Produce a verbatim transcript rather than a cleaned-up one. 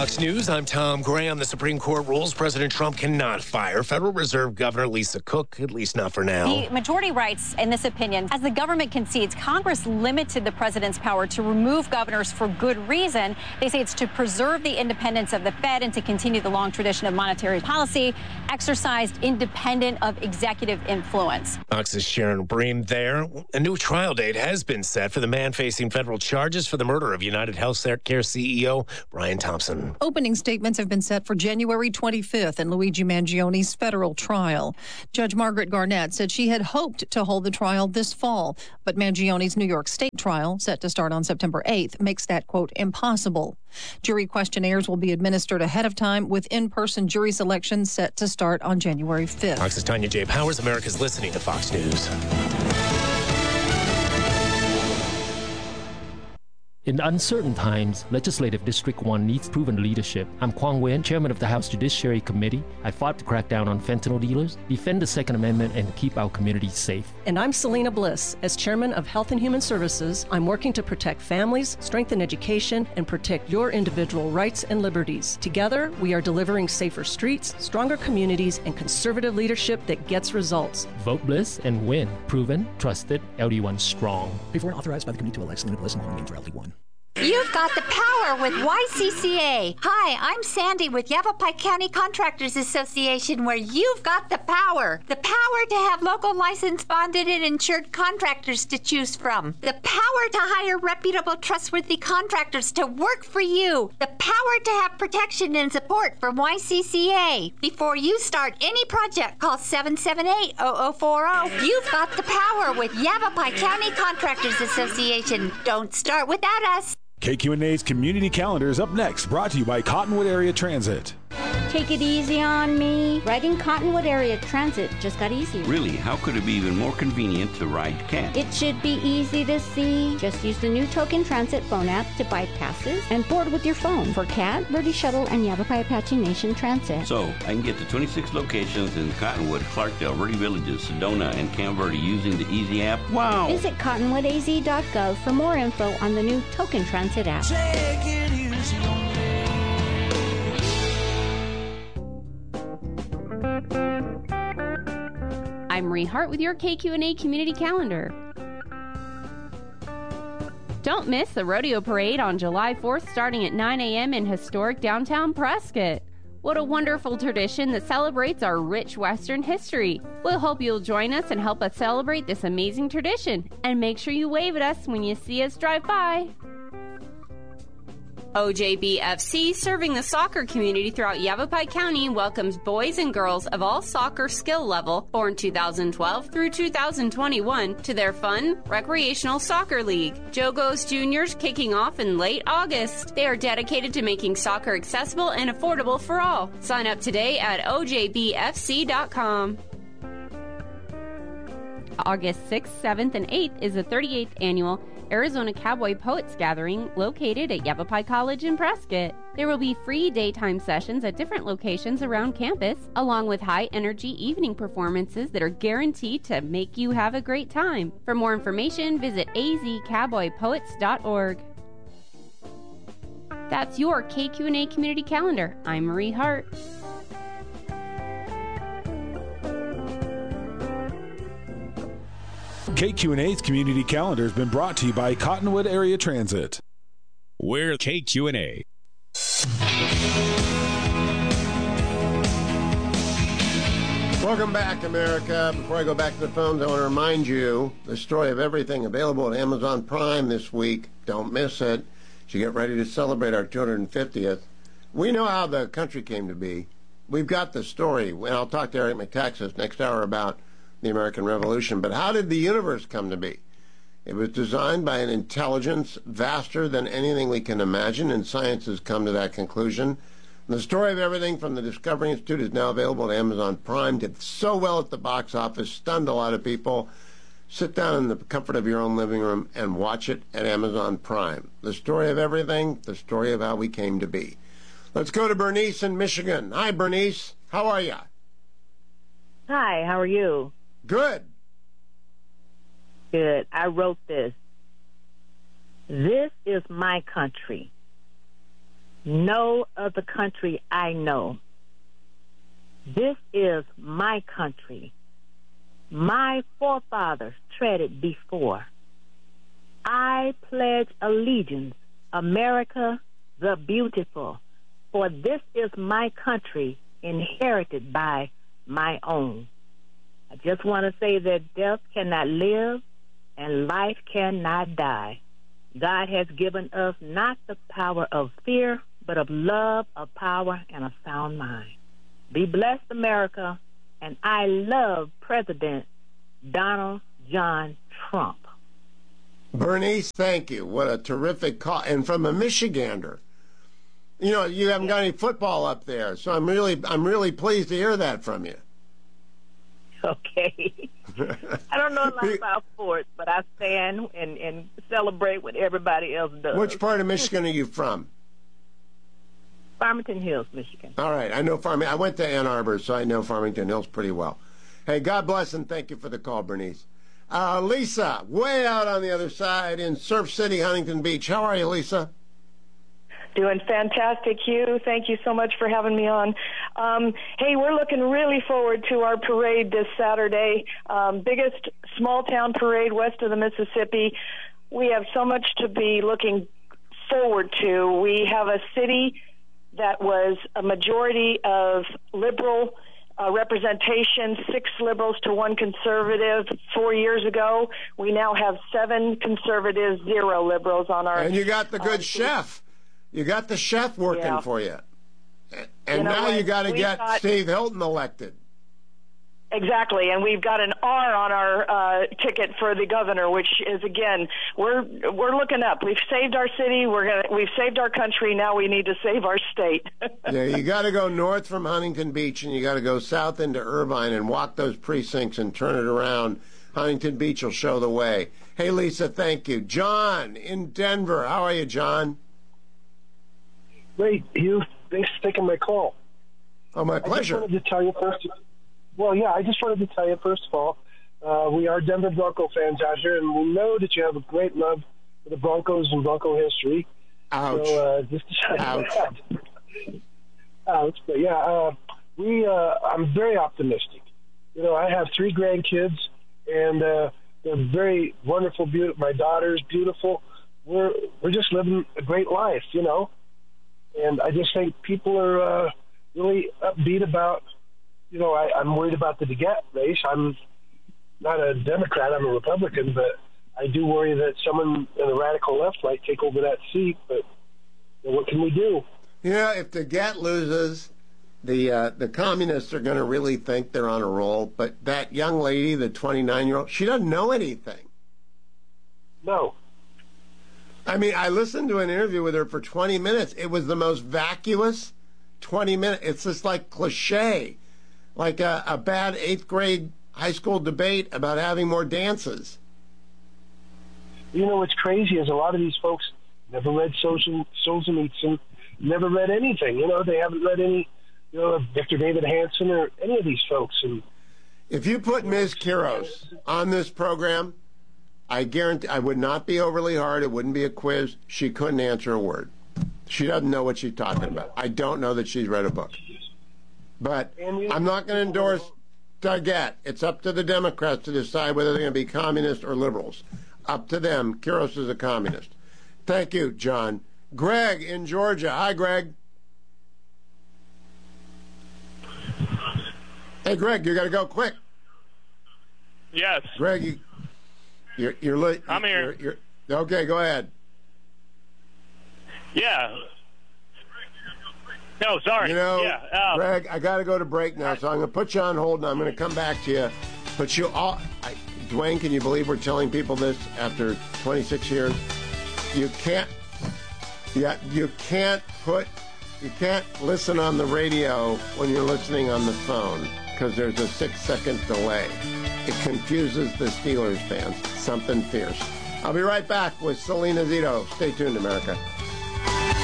Fox News, I'm Tom Graham. The Supreme Court rules President Trump cannot fire Federal Reserve Governor Lisa Cook, at least not for now. The majority writes in this opinion, as the government concedes, Congress limited the president's power to remove governors for good reason. They say it's to preserve the independence of the Fed and to continue the long tradition of monetary policy exercised independent of executive influence. Fox's Sharon Bream there. A new trial date has been set for the man facing federal charges for the murder of United Healthcare C E O Brian Thompson. Opening statements have been set for January twenty-fifth in Luigi Mangione's federal trial. Judge Margaret Garnett said she had hoped to hold the trial this fall, but Mangione's New York State trial, set to start on September eighth, makes that, quote, impossible. Jury questionnaires will be administered ahead of time, with in-person jury selection set to start on January fifth. Fox's Tanya J. Powers. America's listening to Fox News. In uncertain times, Legislative District one needs proven leadership. I'm Kwang Wen, Chairman of the House Judiciary Committee. I fought to crack down on fentanyl dealers, defend the Second Amendment, and keep our communities safe. And I'm Selena Bliss. As Chairman of Health and Human Services, I'm working to protect families, strengthen education, and protect your individual rights and liberties. Together, we are delivering safer streets, stronger communities, and conservative leadership that gets results. Vote Bliss and win. Proven, trusted, L D one strong. Before and authorized by the committee to elect Selena Bliss and Home Games for L D one. You've got the power with Y C C A. Hi, I'm Sandy with Yavapai County Contractors Association, where you've got the power. The power to have local licensed, bonded, and insured contractors to choose from. The power to hire reputable, trustworthy contractors to work for you. The power to have protection and support from Y C C A. Before you start any project, call seven seven eight, zero zero four zero. You've got the power with Yavapai County Contractors Association. Don't start without us. K Q N A's Community Calendar is up next, brought to you by Cottonwood Area Transit. Take it easy on me. Riding Cottonwood Area Transit just got easier. Really? How could it be even more convenient to ride C A T? It should be easy to see. Just use the new Token Transit phone app to buy passes and board with your phone for C A T, Verde Shuttle, and Yavapai Apache Nation Transit. So, I can get to twenty-six locations in Cottonwood, Clarkdale, Verde Villages, Sedona, and Camp Verde using the Easy app. Wow! Visit cottonwood a z dot gov for more info on the new Token Transit app. Take it easy on me. I'm Marie Hart with your K Q N A Community Calendar. Don't miss the Rodeo Parade on July fourth starting at nine a.m. in historic downtown Prescott. What a wonderful tradition that celebrates our rich Western history. We'll hope you'll join us and help us celebrate this amazing tradition. And make sure you wave at us when you see us drive by. O J B F C, serving the soccer community throughout Yavapai County, welcomes boys and girls of all soccer skill level, born two thousand twelve through two thousand twenty-one, to their fun, recreational soccer league. Jogos Juniors kicking off in late August. They are dedicated to making soccer accessible and affordable for all. Sign up today at O J B F C dot com. August sixth, seventh, and eighth is the thirty-eighth annual Arizona Cowboy Poets Gathering, located at Yavapai College in Prescott. There will be free daytime sessions at different locations around campus, along with high-energy evening performances that are guaranteed to make you have a great time. For more information, visit a z cowboy poets dot org. That's your K Q N A Community Calendar. I'm Marie Hart. K Q N A's Community Calendar has been brought to you by Cottonwood Area Transit. We're K Q N A. Welcome back, America. Before I go back to the phones, I want to remind you the story of everything available at Amazon Prime this week. Don't miss it. As you get ready to celebrate our two hundred fiftieth. We know how the country came to be. We've got the story, and I'll talk to Eric McTaxis next hour about the American Revolution. But how did the universe come to be? It was designed by an intelligence vaster than anything we can imagine, and science has come to that conclusion. And the story of everything from the Discovery Institute is now available at Amazon Prime. Did so well at the box office, stunned a lot of people. Sit down in the comfort of your own living room and watch it at Amazon Prime. The story of everything, the story of how we came to be. Let's go to Bernice in Michigan. Hi, Bernice. How are you? Hi, how are you? Good. Good. I wrote this. This is my country. No other country I know. This is my country. My forefathers treaded before. I pledge allegiance, America the beautiful, for this is my country inherited by my own. I just want to say that death cannot live and life cannot die. God has given us not the power of fear, but of love, of power, and a sound mind. Be blessed, America, and I love President Donald John Trump. Bernice, thank you. What a terrific call. And from a Michigander. You know, you haven't got any football up there, so I'm really I'm really pleased to hear that from you. Okay. I don't know a lot about sports, but I stand and, and celebrate what everybody else does. Which part of Michigan are you from? Farmington Hills, Michigan. All right. I know Farmington. I went to Ann Arbor, so I know Farmington Hills pretty well. Hey, God bless and thank you for the call, Bernice. Uh, Lisa, way out on the other side in Surf City, Huntington Beach. How are you, Lisa? Doing fantastic, Hugh. Thank you so much for having me on. Um, hey, we're looking really forward to our parade this Saturday. Um, biggest small-town parade west of the Mississippi. We have so much to be looking forward to. We have a city that was a majority of liberal uh, representation, six liberals to one conservative four years ago. We now have seven conservatives, zero liberals on our... And you got the good uh, chef. You got the chef working yeah. for you. And you know now what? you got to get got, Steve Hilton elected. Exactly, and we've got an R on our uh, ticket for the governor, which is, again, we're we're looking up. We've saved our city. We're gonna we've saved our country. Now we need to save our state. Yeah, you got to go north from Huntington Beach, and you got to go south into Irvine and walk those precincts and turn it around. Huntington Beach will show the way. Hey, Lisa, thank you. John in Denver. How are you, John? Great, Hugh. Thanks for taking my call. Oh, my pleasure. I just wanted to tell you first. Well, yeah, I just wanted to tell you, first of all, uh, we are Denver Bronco fans out here, and we know that you have a great love for the Broncos and Bronco history. Ouch. So, uh, just to Ouch. Ouch. But, yeah, uh, we, uh, I'm very optimistic. You know, I have three grandkids, and uh, they're very wonderful. Beautiful. My daughter's beautiful. We're, we're just living a great life, you know. And I just think people are uh, really upbeat about, you know, I, I'm worried about the DeGette race. I'm not a Democrat, I'm a Republican, but I do worry that someone in the radical left might take over that seat. But you know, what can we do? You know, if DeGette loses, the uh, the communists are going to really think they're on a roll. But that young lady, the twenty-nine-year-old, she doesn't know anything. No. I mean, I listened to an interview with her for twenty minutes. It was the most vacuous twenty minutes. It's just like cliche, like a, a bad eighth grade high school debate about having more dances. You know what's crazy is a lot of these folks never read Solzhenitsyn, never read anything. You know, they haven't read any, you know, Victor David Hanson or any of these folks. And if you put Miz Quiros on this program, I guarantee I would not be overly hard. It wouldn't be a quiz. She couldn't answer a word. She doesn't know what she's talking about. I don't know that she's read a book. But I'm not going to endorse DeGette. It's up to the Democrats to decide whether they're going to be communists or liberals. Up to them. Quiros is a communist. Thank you, John. Greg in Georgia. Hi, Greg. Hey, Greg, you got to go quick. Yes. Greg, you... You're, you're late. I'm here. You're, you're, okay, go ahead. Yeah. No, sorry. You know, yeah, um, Greg, I got to go to break now, so I'm going to put you on hold, and I'm going to come back to you. But you all, I, Dwayne, can you believe we're telling people this after twenty-six years? You can't. Yeah, you can't put. You can't listen on the radio when you're listening on the phone because there's a six-second delay. It confuses the Steelers fans. Something fierce. I'll be right back with Selena Zito. Stay tuned, America.